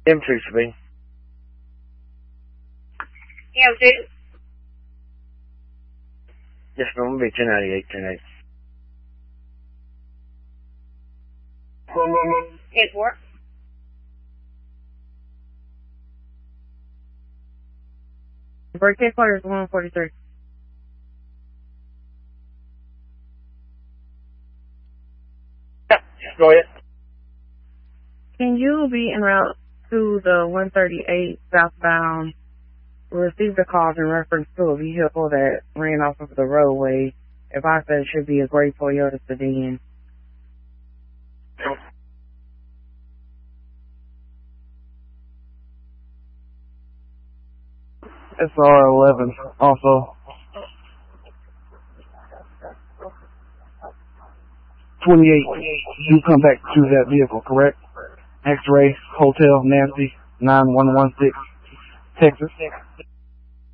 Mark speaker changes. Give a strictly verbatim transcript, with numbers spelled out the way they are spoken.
Speaker 1: M two Sabine.
Speaker 2: M two.
Speaker 1: Yes, ma'am. It'll be ten ninety-eight, ten eight.
Speaker 2: ten four.
Speaker 3: Birthday quarter is one forty-three.
Speaker 1: Yeah, go ahead.
Speaker 3: Can you be en route to the one thirty-eight southbound? Received a call in reference to a vehicle that ran off of the roadway. Advised that it should be a gray Toyota sedan. S R eleven also. twenty-eight, you come back to that vehicle, correct? X-Ray, Hotel, Nancy, nine one one six, Texas.